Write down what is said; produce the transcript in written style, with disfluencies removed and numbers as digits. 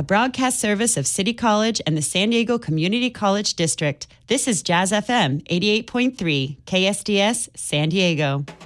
broadcast service of City College and the San Diego Community College District. This is Jazz FM 88.3, KSDS, San Diego.